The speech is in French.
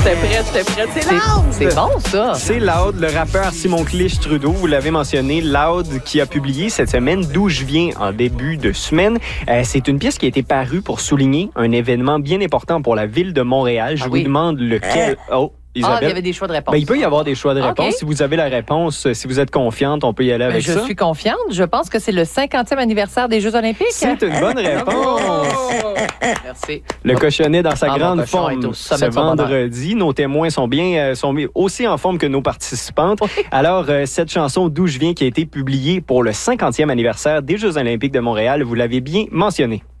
J'étais prête. C'est Loud! C'est bon, ça. C'est Loud, le rappeur Simon Clich-Trudeau, vous l'avez mentionné, Loud qui a publié cette semaine D'où je viens en début de semaine. C'est une pièce qui a été parue pour souligner un événement bien important pour la ville de Montréal. Je vous demande lequel... Oh, Isabelle. Il y avait des choix de réponse. Ben, il peut y avoir des choix de réponse. Okay. Si vous avez la réponse, si vous êtes confiante, on peut y aller avec ça. Je suis confiante. Je pense que c'est le 50e anniversaire des Jeux olympiques. C'est une bonne réponse. Merci. Le cochonnet dans sa grande forme ce vendredi. Nos témoins sont aussi en forme que nos participantes. Oui. Alors, cette chanson D'où je viens qui a été publiée pour le 50e anniversaire des Jeux olympiques de Montréal, vous l'avez bien mentionné.